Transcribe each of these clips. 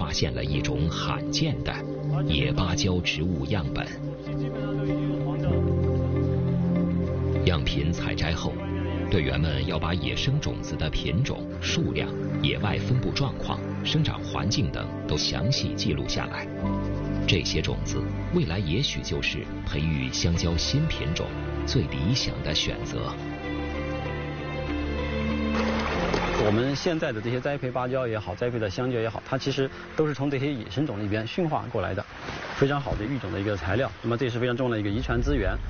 发现了一种罕见的野芭蕉植物样本。样品采摘后，队员们要把野生种子的品种、数量、野外分布状况、生长环境等都详细记录下来。这些种子未来也许就是培育香蕉新品种最理想的选择。 我们现在的这些栽培芭蕉也好，栽培的香蕉也好，它其实都是从这些野生种里边驯化过来的，非常好的育种的一个材料。那么这是非常重要的一个遗传资源。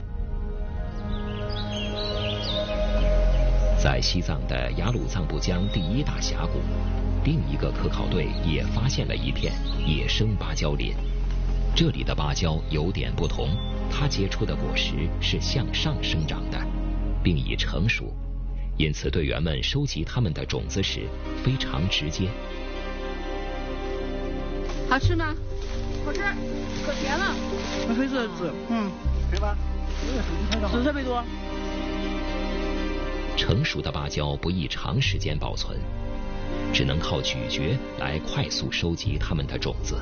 在西藏的雅鲁藏布江第一大峡谷，另一个科考队也发现了一片野生芭蕉林。这里的芭蕉有点不同，它结出的果实是向上生长的，并已成熟，因此队员们收集它们的种子时非常直接。 好吃吗？好吃，可甜了。那黑色籽， 对吧？ 籽特别多。 成熟的芭蕉不宜长时间保存，只能靠咀嚼来快速收集它们的种子。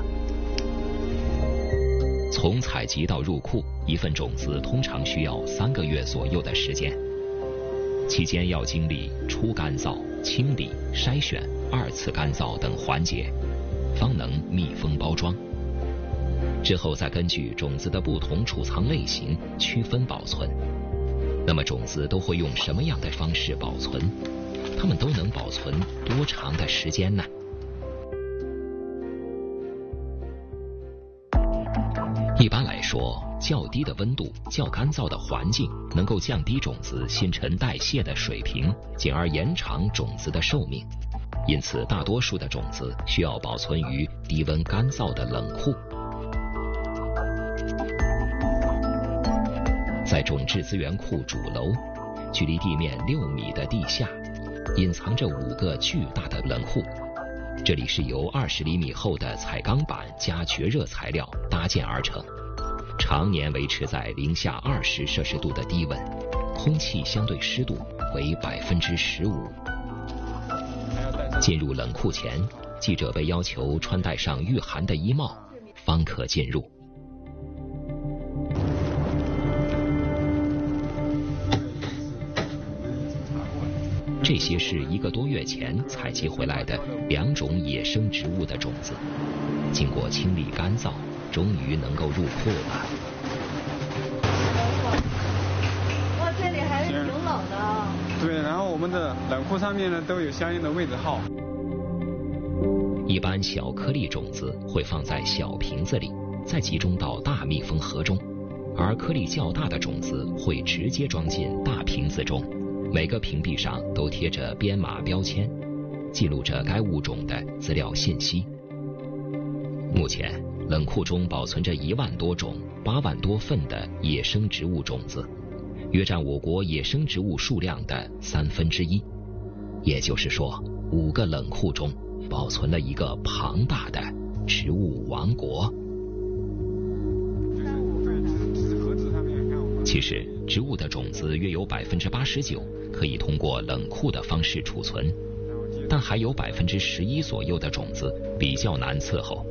从采集到入库，一份种子通常需要3个月左右的时间，期间要经历初干燥、清理、筛选、2次干燥等环节，方能密封包装。之后再根据种子的不同储藏类型区分保存。那么种子都会用什么样的方式保存？它们都能保存多长的时间呢？一般来说，较低的温度、较干燥的环境能够降低种子新陈代谢的水平，进而延长种子的寿命。因此，大多数的种子需要保存于低温干燥的冷库。在种质资源库主楼，距离地面6米的地下，隐藏着5个巨大的冷库。这里是由20厘米厚的彩钢板加绝热材料搭建而成，常年维持在零下20摄氏度的低温，空气相对湿度为15%。进入冷库前，记者被要求穿戴上御寒的衣帽，方可进入。这些是1个多月前采集回来的2种野生植物的种子，经过清理干燥，终于能够入库了。 哇，这里还是挺冷的。 对，然后我们的冷库上面呢都有相应的位置号。 一般小颗粒种子会放在小瓶子里，再集中到大密封盒中，而颗粒较大的种子会直接装进大瓶子中。每个瓶壁上都贴着编码标签，记录着该物种的资料信息。目前，冷库中保存着1万多种、8万多份的野生植物种子，约占我国野生植物数量的1/3。也就是说，5个冷库中保存了一个庞大的植物王国。其实，植物的种子约有89%可以通过冷库的方式储存，但还有11%左右的种子比较难伺候。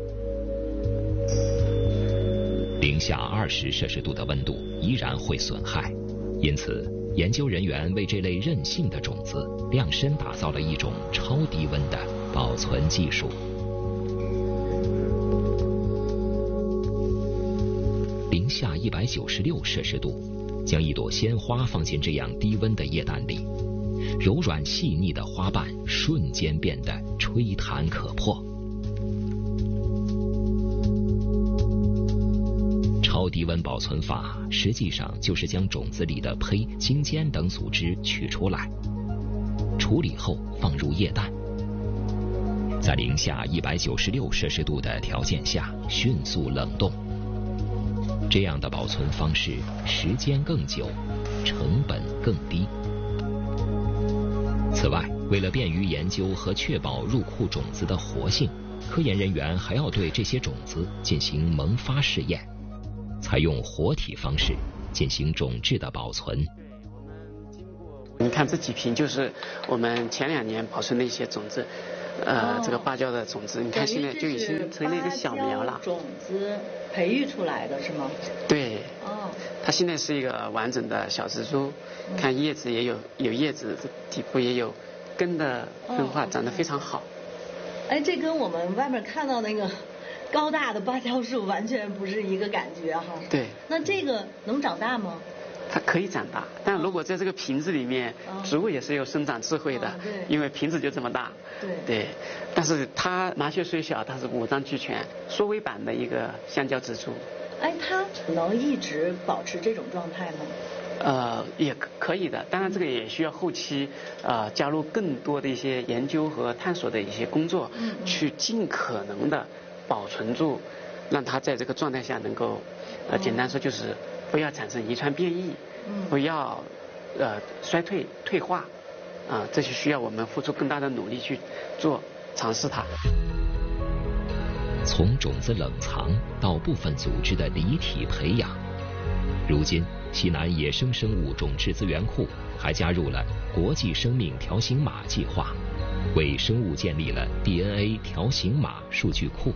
零下20摄氏度的温度依然会损害，因此研究人员为这类韧性的种子量身打造了一种超低温的保存技术。零下196摄氏度，将一朵鲜花放进这样低温的液氮里，柔软细腻的花瓣瞬间变得吹弹可破。超低温保存法实际上就是将种子里的胚、茎尖等组织取出来，处理后放入液氮，在零下196摄氏度的条件下迅速冷冻。这样的保存方式时间更久，成本更低。此外，为了便于研究和确保入库种子的活性，科研人员还要对这些种子进行萌发试验，采用活体方式进行种质的保存。 你看这几瓶就是我们前2年保存的一些种子， 这个芭蕉的种子，你看现在就已经成了一个小苗了。 种子培育出来的是吗？ 对。它现在是一个完整的小植株，看叶子也有叶子，底部也有根的分化，长得非常好。 哎，这跟我们外面看到那个高大的芭蕉树完全不是一个感觉哈。 对。 那这个能长大吗？ 它可以长大，但如果在这个瓶子里面，植物也是有生长智慧的，因为瓶子就这么大。对。但是它麻雀虽小，它是五脏俱全，缩微版的一个香蕉植株。 哎，它能一直保持这种状态吗？ 也可以的，当然这个也需要后期加入更多的一些研究和探索的一些工作，去尽可能的保存住，让它在这个状态下能够，简单说就是不要产生遗传变异，不要衰退退化，这就需要我们付出更大的努力去做尝试它。 从种子冷藏到部分组织的离体培养，如今西南野生生物种质资源库还加入了国际生命条形码计划，为生物建立了 DNA 条形码数据库。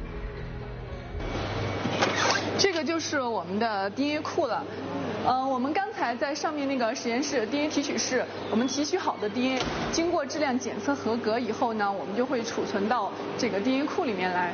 这个就是我们的 DNA 库了。我们刚才在上面那个实验室 DNA 提取室，我们提取好的 DNA 经过质量检测合格以后呢，我们就会储存到这个 DNA 库里面来。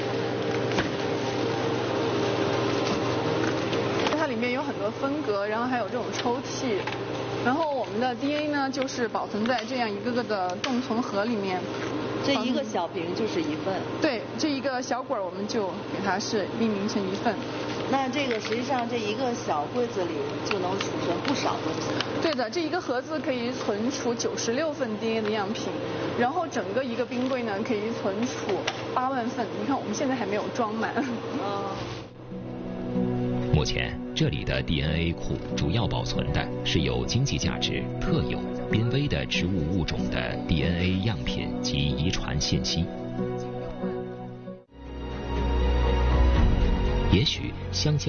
它里面有很多分隔，然后还有这种抽屉。然后我们的 DNA 呢，就是保存在这样一个个的冻存盒里面。 这一个小瓶就是1份。 对，这一个小管我们就给它是命名成1份。 那这个实际上这一个小柜子里就能储存不少东西。 对的，这一个盒子可以存储96份 DNA 的样品，然后整个一个冰柜呢可以存储8万份。你看我们现在还没有装满。 目前这里的 DNA 库主要保存的是有经济价值、特有、濒危的植物物种的 DNA 样品及遗传信息。也许香蕉